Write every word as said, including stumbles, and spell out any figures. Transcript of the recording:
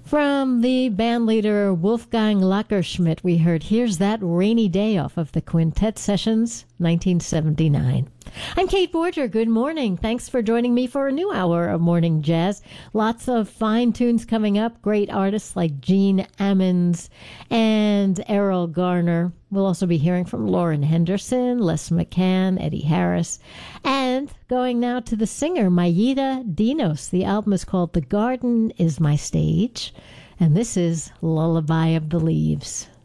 From the bandleader Wolfgang Lackerschmidt, we heard Here's That Rainy Day off of the Quintet Sessions, nineteen seventy-nine. I'm Kate Borger. Good morning. Thanks for joining me for a new hour of Morning Jazz. Lots of fine tunes coming up. Great artists like Gene Ammons and Errol Garner. We'll also be hearing from Lauren Henderson, Les McCann, Eddie Harris. And going now to the singer, Mayida Dinos. The album is called The Garden Is My Stage. And this is Lullaby of the Leaves.